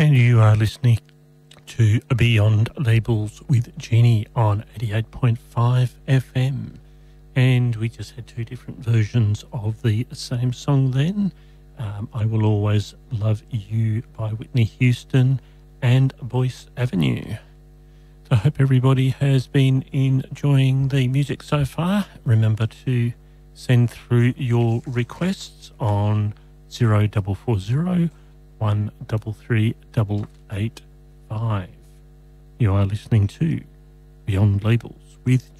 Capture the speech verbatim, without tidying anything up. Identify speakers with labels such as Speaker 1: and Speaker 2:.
Speaker 1: And you are listening to Beyond Labels with Jeannie on eighty-eight point five F M. And we just had two different versions of the same song then. Um, I Will Always Love You by Whitney Houston and Boyce Avenue. So I hope everybody has been enjoying the music so far. Remember to send through your requests on zero four four zero one three three eight eight five. You are listening to Beyond Labels with